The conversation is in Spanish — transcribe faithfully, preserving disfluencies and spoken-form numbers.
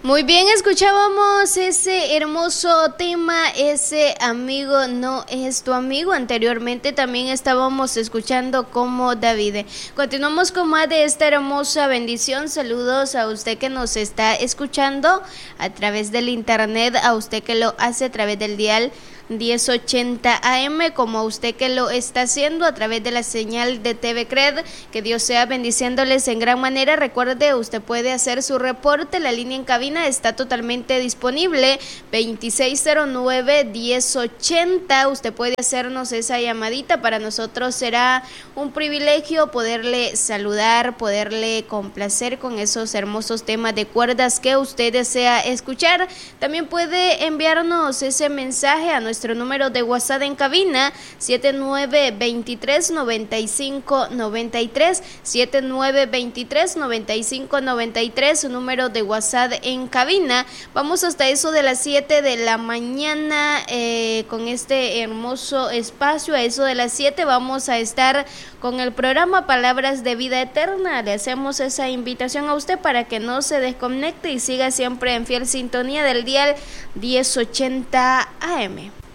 Muy bien, escuchábamos ese hermoso tema, ese amigo no es tu amigo. Anteriormente también estábamos escuchando como David. Continuamos con más de esta hermosa bendición. Saludos a usted que nos está escuchando a través del internet, a usted que lo hace a través del dial diez ochenta A M, como a usted que lo está haciendo a través de la señal de T V Cred. Que Dios sea bendiciéndoles en gran manera. Recuerde, usted puede hacer su reporte, la línea en cabina está totalmente disponible, veintiséis cero nueve, diez ochenta. Usted puede hacernos esa llamadita, para nosotros será un privilegio poderle saludar, poderle complacer con esos hermosos temas de cuerdas que usted desea escuchar. También puede enviarnos ese mensaje a nuestro Nuestro número de WhatsApp en cabina, siete nueve dos tres, nueve cinco nueve tres, siete nueve dos tres, nueve cinco nueve tres, su número de WhatsApp en cabina. Vamos hasta eso de las siete de la mañana eh, con este hermoso espacio. A eso de las siete vamos a estar con el programa Palabras de Vida Eterna. Le hacemos esa invitación a usted para que no se desconecte y siga siempre en fiel sintonía del dial diez ochenta A M.